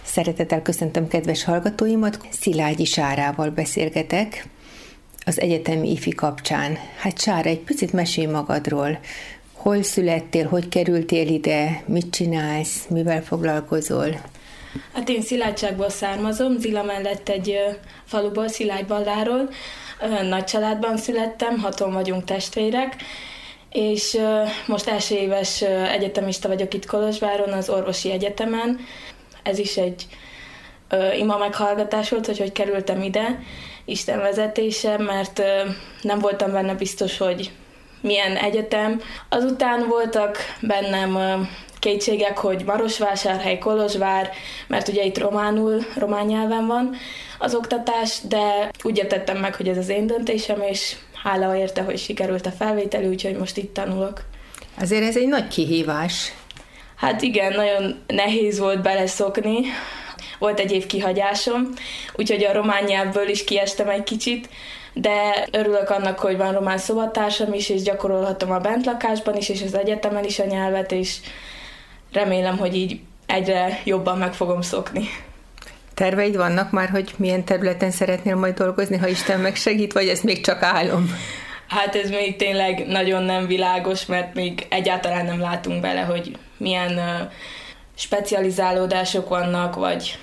Szeretettel köszöntöm kedves hallgatóimat, Szilágyi Sárával beszélgetek az egyetemi ifi kapcsán. Hát Sára, egy picit mesélj magadról. Hol születtél, hogy kerültél ide, mit csinálsz, mivel foglalkozol? Hát én Szilágyságból származom, Zila mellett egy faluból, Szilágyvalláról. Nagy családban születtem, 6-on vagyunk testvérek, és most első éves egyetemista vagyok itt Kolozsváron, az orvosi egyetemen. Ez is egy ima meghallgatás volt, hogy kerültem ide, Isten vezetése, mert nem voltam benne biztos, hogy milyen egyetem. Azután voltak bennem kétségek, hogy Marosvásárhely, Kolozsvár, mert ugye itt román nyelven van az oktatás, de úgy értettem meg, hogy ez az én döntésem, és hála érte, hogy sikerült a felvételi, úgyhogy most itt tanulok. Azért ez egy nagy kihívás. Hát igen, nagyon nehéz volt beleszokni. Volt egy év kihagyásom, úgyhogy a román nyelvből is kiestem egy kicsit, de örülök annak, hogy van román szobatársam is, és gyakorolhatom a bentlakásban is, és az egyetemen is a nyelvet, és remélem, hogy így egyre jobban meg fogom szokni. Terveid vannak már, hogy milyen területen szeretnél majd dolgozni, ha Isten megsegít, vagy ez még csak álom? Hát ez még tényleg nagyon nem világos, mert még egyáltalán nem látunk bele, hogy milyen specializálódások vannak, vagy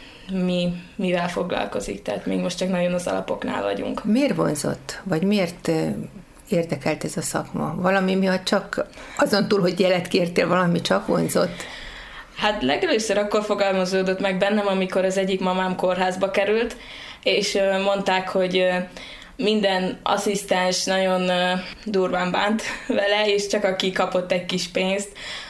mivel foglalkozik, tehát még most csak nagyon az alapoknál vagyunk. Miért vonzott, vagy miért érdekelt ez a szakma? Valami miatt csak azon túl, hogy jelet kértél, valami csak vonzott? Hát legelőször akkor fogalmazódott meg bennem, amikor az egyik mamám kórházba került, és mondták, hogy minden asszisztens nagyon durván bánt vele, és csak aki kapott egy kis pénzt,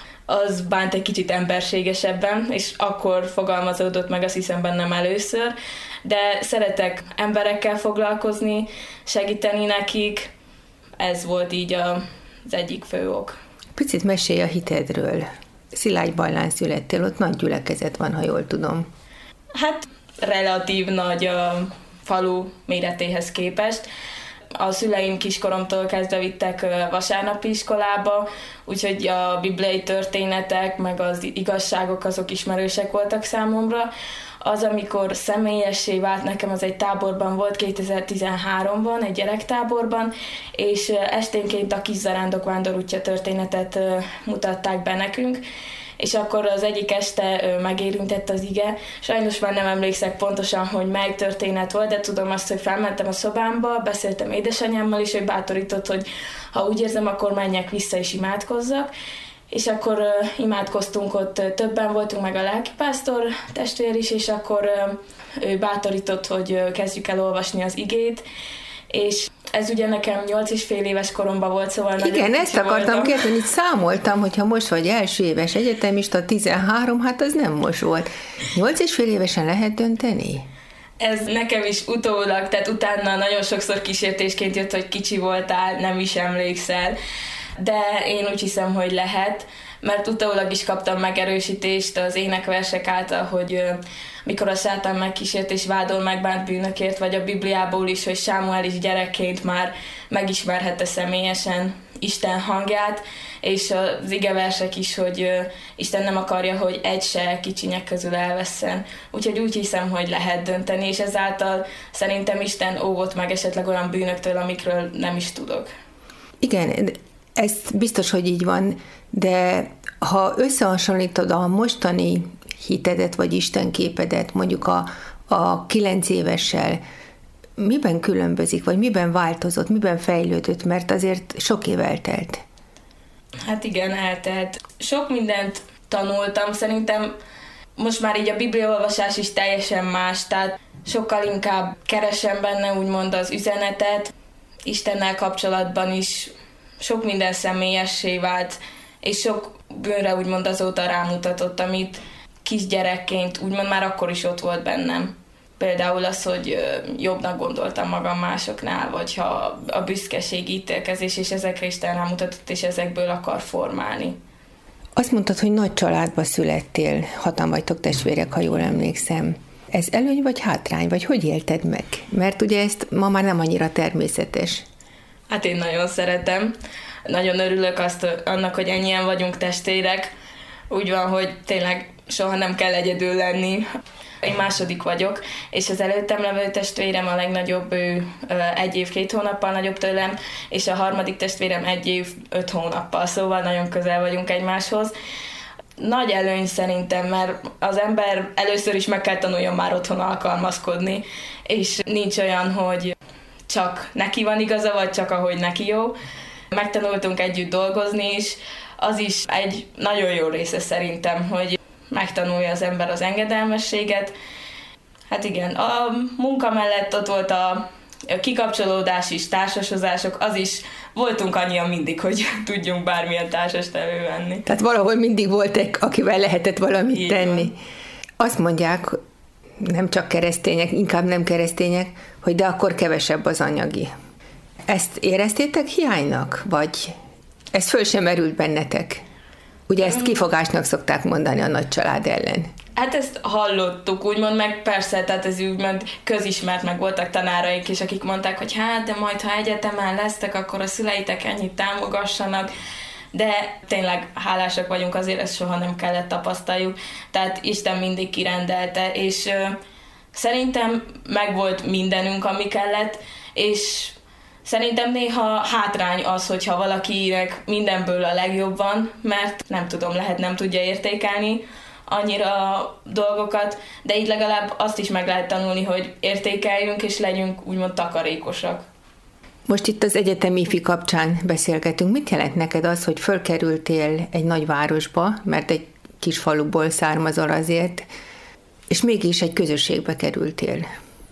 az bánt egy kicsit emberségesebben, és akkor fogalmazódott meg, azt hiszem bennem először, de szeretek emberekkel foglalkozni, segíteni nekik, ez volt így az egyik fő ok. Picit mesélj a hitedről. Szilágyvallán születtél, ott nagy gyülekezet van, ha jól tudom. Hát relatív nagy a falu méretéhez képest. A szüleim kiskoromtól kezdve vittek vasárnapi iskolába, úgyhogy a bibliai történetek, meg az igazságok azok ismerősek voltak számomra. Az, amikor személyessé vált nekem, az egy táborban volt 2013-ban, egy gyerektáborban, és esténként a Kis Zarándok vándorútja történetet mutatták be nekünk, és akkor az egyik este megérintett az ige. Sajnos már nem emlékszek pontosan, hogy mely történet volt, de tudom azt, hogy felmentem a szobámba, beszéltem édesanyámmal is, hogy bátorított, hogy ha úgy érzem, akkor menjek vissza és imádkozzak. És akkor imádkoztunk, ott többen voltunk, meg a lelkipásztor testvér is, és akkor ő bátorított, hogy kezdjük el olvasni az igét, és ez ugye nekem 8,5 éves koromban volt, szóval igen, ezt akartam kérdezni, itt számoltam, hogyha most vagy első éves egyetemista, 13, hát az nem most volt. 8,5 évesen lehet dönteni? Ez nekem is utólag, tehát utána nagyon sokszor kísértésként jött, hogy kicsi voltál, nem is emlékszel, de én úgy hiszem, hogy lehet, mert utólag is kaptam megerősítést az énekversek által, hogy mikor a sátán megkísért és vádol megbánt bűnökért, vagy a Bibliából is, hogy Sámuel is gyerekként már megismerhette személyesen Isten hangját, és az igeversek is, hogy Isten nem akarja, hogy egy se kicsinyek közül elvesszen. Úgyhogy úgy hiszem, hogy lehet dönteni, és ezáltal szerintem Isten óvott meg esetleg olyan bűnöktől, amikről nem is tudok. Igen, ez biztos, hogy így van, de ha összehasonlítod a mostani hitedet vagy istenképedet mondjuk a 9 évessel, miben különbözik, vagy miben változott, miben fejlődött, mert azért sok év eltelt? Hát igen, eltelt. Sok mindent tanultam, szerintem most már így a bibliaolvasás is teljesen más, tehát sokkal inkább keresem benne úgymond az üzenetet, Istennel kapcsolatban is sok minden személyessé vált, és sok bűnre úgymond azóta rámutatott, amit kisgyerekként úgymond már akkor is ott volt bennem. Például az, hogy jobbnak gondoltam magam másoknál, vagy ha a büszkeség, ítélkezés, és ezekre Isten rámutatott, és ezekből akar formálni. Azt mondtad, hogy nagy családba születtél, 6-an vagytok testvérek, ha jól emlékszem. Ez előny vagy hátrány, vagy hogy élted meg? Mert ugye ezt ma már nem annyira természetes. Hát én nagyon szeretem. Nagyon örülök annak, hogy ennyien vagyunk testvérek. Úgy van, hogy tényleg soha nem kell egyedül lenni. Én második vagyok, és az előttem levő testvérem a legnagyobb, ő 1 év 2 hónappal nagyobb tőlem, és a harmadik testvérem 1 év 5 hónappal, szóval nagyon közel vagyunk egymáshoz. Nagy előny szerintem, mert az ember először is meg kell tanuljon már otthon alkalmazkodni, és nincs olyan, hogy csak neki van igaza, vagy csak ahogy neki jó. Megtanultunk együtt dolgozni is, az is egy nagyon jó része szerintem, hogy megtanulja az ember az engedelmességet. Hát igen, a munka mellett ott volt a kikapcsolódás is, társasozások, az is voltunk annyian mindig, hogy tudjunk bármilyen társast elővenni. Tehát valahol mindig volt egy, akivel lehetett valamit így tenni. Van. Azt mondják, nem csak keresztények, inkább nem keresztények, hogy de akkor kevesebb az anyagi. Ezt éreztétek hiánynak? Vagy ez föl sem merült bennetek? Ugye ezt kifogásnak szokták mondani a nagy család ellen. Hát ezt hallottuk, úgymond, meg persze, tehát ez úgymond közismert, meg voltak tanáraink is, akik mondták, hogy hát, de majd, ha egyetemen lesztek, akkor a szüleitek ennyit támogassanak, de tényleg hálásak vagyunk, azért ezt soha nem kellett tapasztaljuk, tehát Isten mindig kirendelte, és szerintem megvolt mindenünk, ami kellett, és szerintem néha hátrány az, hogyha valakinek mindenből a legjobb van, mert nem tudom, lehet nem tudja értékelni annyira a dolgokat, de így legalább azt is meg lehet tanulni, hogy értékeljünk és legyünk úgymond takarékosak. Most itt az egyetemi ifi kapcsán beszélgetünk. Mit jelent neked az, hogy fölkerültél egy nagy városba, mert egy kis faluból származol azért, és mégis egy közösségbe kerültél?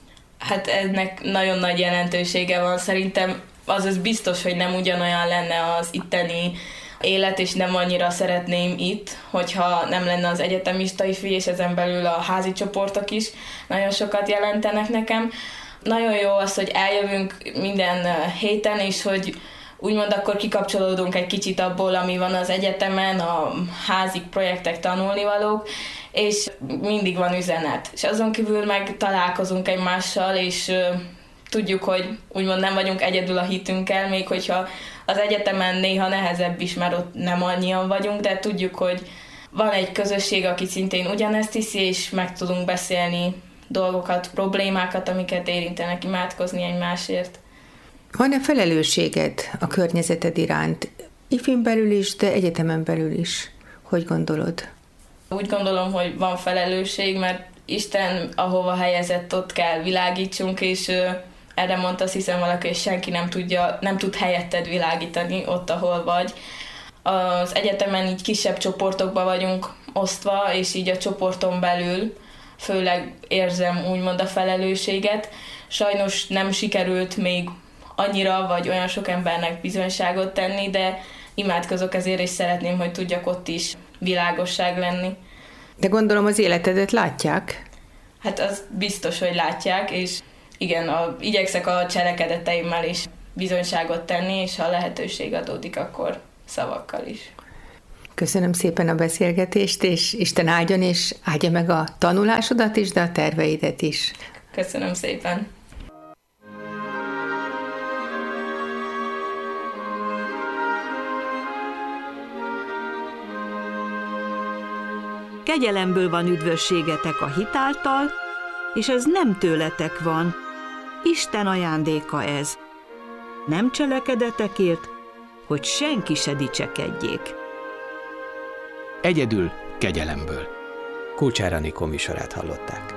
Hát ennek nagyon nagy jelentősége van. Szerintem az biztos, hogy nem ugyanolyan lenne az itteni élet, és nem annyira szeretném itt, hogyha nem lenne az egyetemista ifi, és ezen belül a házi csoportok is nagyon sokat jelentenek nekem. Nagyon jó az, hogy eljövünk minden héten, és hogy úgymond akkor kikapcsolódunk egy kicsit abból, ami van az egyetemen, a házi projektek, tanulnivalók, és mindig van üzenet. És azon kívül meg találkozunk egymással, és tudjuk, hogy úgymond nem vagyunk egyedül a hitünkkel, még hogyha az egyetemen néha nehezebb is, mert ott nem annyian vagyunk, de tudjuk, hogy van egy közösség, aki szintén ugyanezt hiszi, és meg tudunk beszélni dolgokat, problémákat, amiket érintenek, imádkozni egymásért. Van-e felelősséged a környezeted iránt? Ifin belül is, de egyetemen belül is. Hogy gondolod? Úgy gondolom, hogy van felelősség, mert Isten ahova helyezett, ott kell világítsunk, és erre mondta, azt hiszem valaki, hogy senki nem tud helyetted világítani ott, ahol vagy. Az egyetemen így kisebb csoportokba vagyunk osztva, és így a csoporton belül főleg érzem úgymond a felelősséget. Sajnos nem sikerült még annyira, vagy olyan sok embernek bizonyságot tenni, de imádkozok ezért, és szeretném, hogy tudjak ott is világosság lenni. De gondolom az életedet látják? Hát az biztos, hogy látják, és igen, igyekszek a cselekedeteimmel is bizonyságot tenni, és ha lehetőség adódik, akkor szavakkal is. Köszönöm szépen a beszélgetést, és Isten áldjon, és áldja meg a tanulásodat is, de a terveidet is. Köszönöm szépen. Kegyelemből van üdvösségetek a hit által, és ez nem tőletek van, Isten ajándéka ez. Nem cselekedetekért, hogy senki se dicsekedjék. Egyedül kegyelemből. Kulcsár Anikó műsorát hallották.